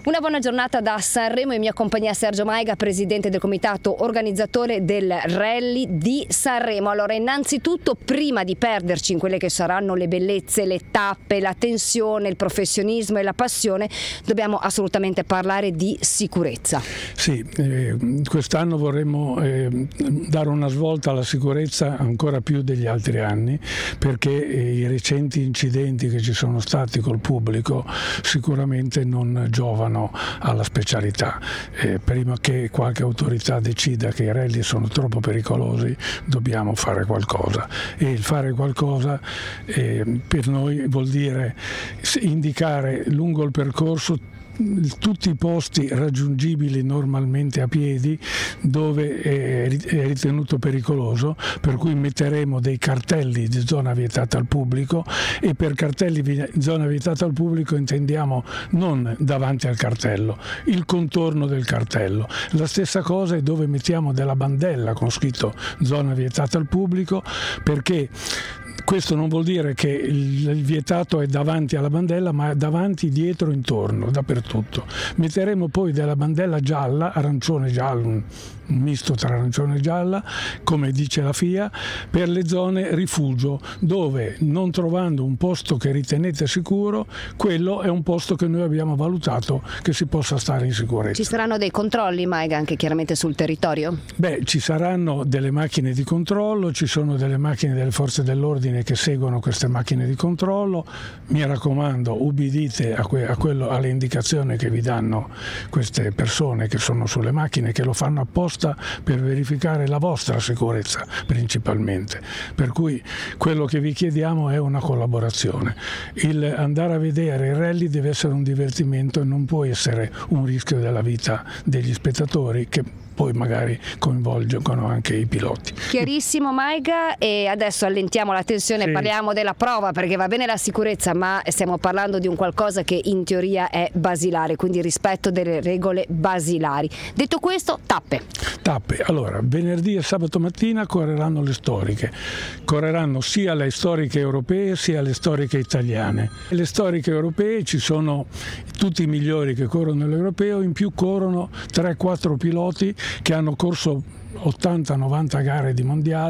Una buona giornata da Sanremo, in mia compagnia Sergio Maiga, presidente del comitato organizzatore del Rally di Sanremo. Allora, innanzitutto, prima di perderci in quelle che saranno le bellezze, le tappe, la tensione, il professionismo e la passione, dobbiamo assolutamente parlare di sicurezza. Sì, quest'anno vorremmo dare una svolta alla sicurezza ancora più degli altri anni, perché i recenti incidenti che ci sono stati col pubblico sicuramente non giovano alla specialità. Prima che qualche autorità decida che i rally sono troppo pericolosi, dobbiamo fare qualcosa, e il fare qualcosa per noi vuol dire indicare lungo il percorso tutti i posti raggiungibili normalmente a piedi dove è ritenuto pericoloso, per cui metteremo dei cartelli di zona vietata al pubblico, e per cartelli di zona vietata al pubblico intendiamo non davanti al cartello, il contorno del cartello. La stessa cosa è dove mettiamo della bandella con scritto zona vietata al pubblico, perché questo non vuol dire che il vietato è davanti alla bandella, ma davanti, dietro, intorno, dappertutto. Metteremo poi della bandella gialla, arancione giallo, un misto tra arancione e gialla, come dice la FIA, per le zone rifugio, dove, non trovando un posto che ritenete sicuro, quello è un posto che noi abbiamo valutato che si possa stare in sicurezza. Ci saranno dei controlli, Maiga, anche chiaramente sul territorio? Ci saranno delle macchine di controllo, ci sono delle macchine delle forze dell'ordine che seguono queste macchine di controllo. Mi raccomando, ubbidite alle indicazioni che vi danno queste persone che sono sulle macchine, che lo fanno apposta per verificare la vostra sicurezza principalmente. Per cui quello che vi chiediamo è una collaborazione. Il andare a vedere il rally deve essere un divertimento e non può essere un rischio della vita degli spettatori, che poi magari coinvolgono anche i piloti. Chiarissimo, Maiga, e adesso allentiamo la tensione, sì. Parliamo della prova, perché va bene la sicurezza, ma stiamo parlando di un qualcosa che in teoria è basilare, quindi rispetto delle regole basilari. Detto questo, tappe. Allora, venerdì e sabato mattina correranno le storiche. Correranno sia le storiche europee sia le storiche italiane. Le storiche europee ci sono tutti i migliori che corrono l'europeo, in più corrono 3-4 piloti che hanno corso 80-90 gare di mondiali.